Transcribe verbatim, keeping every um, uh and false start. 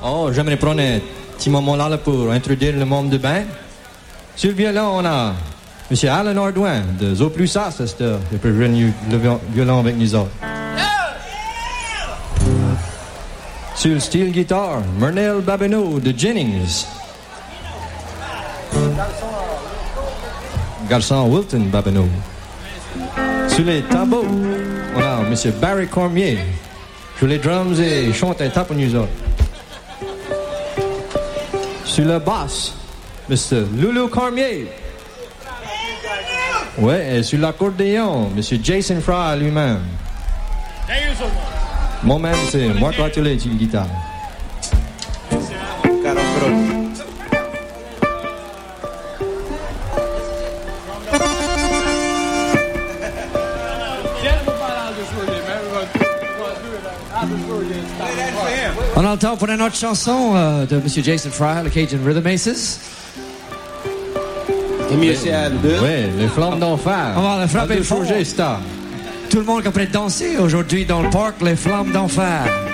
Oh, j'aimerais prendre un petit moment là, là pour introduire le membre de bain. Sur le violon, on a M. Alan Ordouin de Zo Plus Ça, c'est le violon avec nous autres. Sur le steel guitar, Mernel Babineau de Jennings. Garçon Wilton Babineau. Sur les tableaux, on a M. Barry Cormier. Sur les drums et il chante un tape pour nous autres. Sur le bass, M. Loulou Cormier. Ouais, et sur l'accordéon, M. Jason Fry lui-même. Moi-même, c'est Marc Ratulet sur la guitare. On a le temps pour une autre chanson euh, de M. Jason Fry, le Cajun Rhythm Aces. Et mieux c'est à deux. Oui, les flammes d'enfer. On va la frapper fort. Tout le monde qui a peut-être danser aujourd'hui dans le parc, les flammes d'enfer.